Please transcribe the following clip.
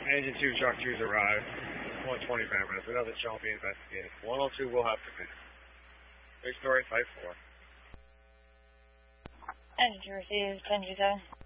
Engine 2, Truck 2's arrived. 120 parameters. We know that shall be investigated. 102 will have to be. Big story, Site 4. Engine 2 receives 10G7.